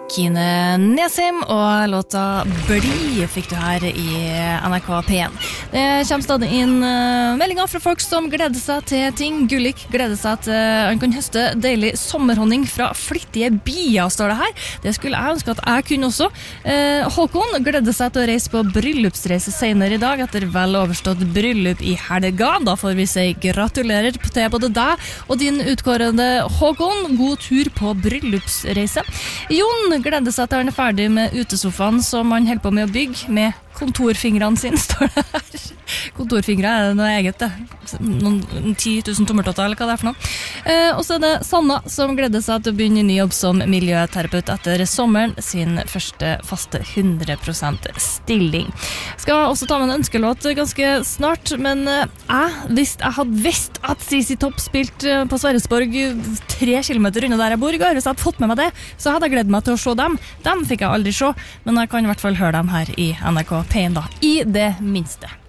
Kine Nesheim og låta Bli fikk du her i NRK P1. Det kommer stadig inn meldinger fra folk som gleder seg til ting. Gullik gleder seg til han kan høste deilig sommerhonning fra flittige bier, står det her. Det skulle jeg ønske at jeg kunne også. Håkon gleder seg til å reise på bryllupsreise senere i dag etter vel overstått bryllup i helga. Da får vi si gratulerer til både deg og din utkårende Håkon. God tur på bryllupsreise. Jon gleder seg til han ferdig med utesofaen som han holder på med å bygge med kontorfingrene sine, står det her. Kontorfingre det noe eget det. Noen 10 000 tommeltotter eller hva det for noe. Og så det Sanna som gleder seg til å begynne ny jobb som miljøterapeut etter sommeren, sin første faste 100% stilling. Skal også ta med en ønskelåt ganske snart, men hvis jeg hadde visst at Sisi Topp spilte på Sverresborg 3 kilometer unna der jeg bor i går, hvis jeg hadde fått med meg det, så hadde jeg gledet meg til å se dem. Dem fikk jeg aldri se, men jeg kan i hvert fall høre dem her i NRK P1 da, i det minste.